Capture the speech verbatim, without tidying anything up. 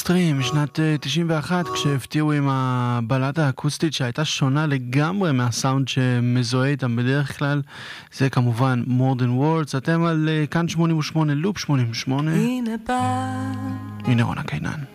סטרים משנת תשעים ואחת, כשהפתיעו עם הבלדה האקוסטית שהייתה שונה לגמרי מהסאונד שמזוהה איתם בדרך כלל. זה כמובן More Than Words. אתם על כאן שמונים ושמונה, לופ שמונים ושמונה. הנה רונה קיינן.